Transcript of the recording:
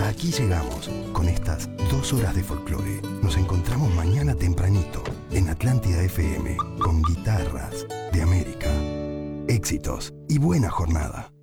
Hasta aquí llegamos con estas 2 horas de folclore. Nos encontramos mañana tempranito en Atlántida FM con Guitarras de América. Éxitos y buena jornada.